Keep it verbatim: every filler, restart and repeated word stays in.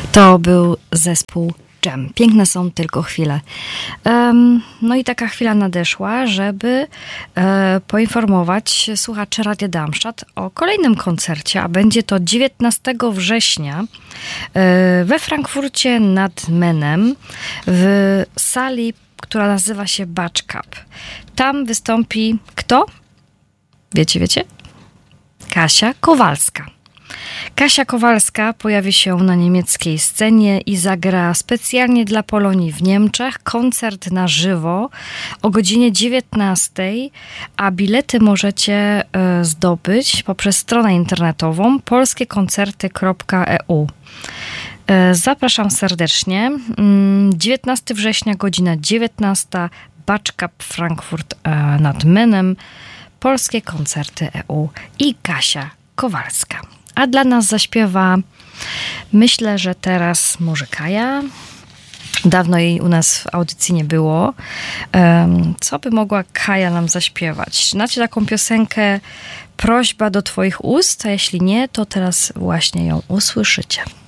To był zespół Dżem. Piękne są tylko chwile. Um, no i taka chwila nadeszła, żeby e, poinformować słuchaczy Radia Darmstadt o kolejnym koncercie, a będzie to dziewiętnastego września e, we Frankfurcie nad Menem w sali, która nazywa się Batsch Cup. Tam wystąpi kto? Wiecie, wiecie? Kasia Kowalska. Kasia Kowalska pojawi się na niemieckiej scenie i zagra specjalnie dla Polonii w Niemczech koncert na żywo o godzinie dziewiętnastej, a bilety możecie zdobyć poprzez stronę internetową polskiekoncerty kropka e u. Zapraszam serdecznie. dziewiętnastego września, godzina dziewiętnasta, Batsch Cup Frankfurt nad Menem, Polskie Koncerty E U i Kasia Kowalska. A dla nas zaśpiewa, myślę, że teraz może Kaja. Dawno jej u nas w audycji nie było. Co by mogła Kaja nam zaśpiewać? Znacie taką piosenkę Prośba do twoich ust? A jeśli nie, to teraz właśnie ją usłyszycie.